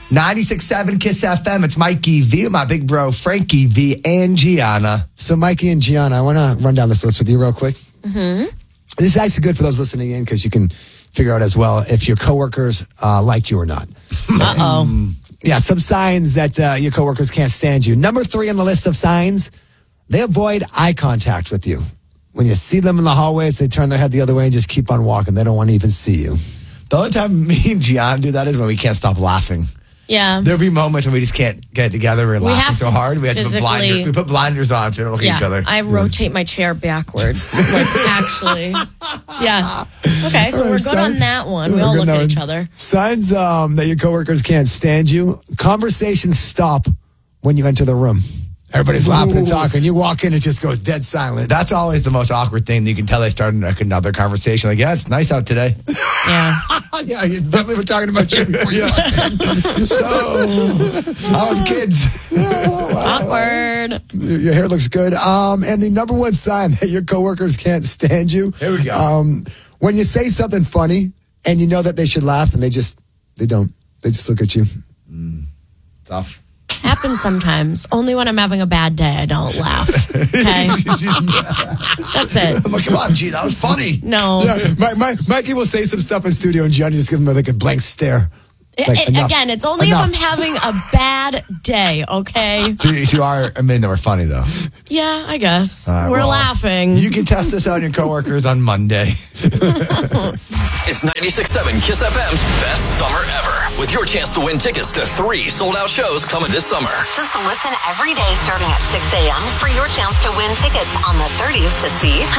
96.7 Kiss FM. It's Mikey V, my big bro, Frankie V, and Gianna. So, Mikey and Gianna, I want to run down this list with you real quick. Mm-hmm. This is actually good for those listening in because you can figure out as well if your coworkers like you or not. Uh-oh. Yeah, some signs that your coworkers can't stand you. Number 3 on the list of signs, they avoid eye contact with you. When you see them in the hallways, they turn their head the other way and just keep on walking. They don't want to even see you. The only time me and Gianna do that is when we can't stop laughing. Yeah. There'll be moments when we just can't get together. We're laughing so hard. We have to put blinders. We put blinders on so we don't look at each other. I rotate my chair backwards. Actually. Yeah. Okay, so we're good on that one. We all look at each other. Signs that your coworkers can't stand you. Conversations stop when you enter the room. Everybody's laughing and talking. You walk in, it just goes dead silent. That's always the most awkward thing. You can tell they started another conversation. Like, yeah, it's nice out today. Yeah. Yeah, you definitely were talking about you before you So, how are the kids? Awkward. Your hair looks good. And the number one sign that your coworkers can't stand you. Here we go. When you say something funny and you know that they should laugh and they don't. They just look at you. Tough. Happens sometimes. Only when I'm having a bad day, I don't laugh. Okay? That's it. I'm like, come on, G, that was funny. No. Yeah, Mikey will say some stuff in studio and Gianni just give him like a blank stare. Again, it's only if I'm having a bad day, okay? So you are admitting that we're funny, though. Yeah, I guess. We're laughing. You can test this out on your coworkers on Monday. It's 96.7 Kiss FM's best summer ever. With your chance to win tickets to 3 sold-out shows coming this summer. Just listen every day starting at 6 a.m. for your chance to win tickets on the 30s to see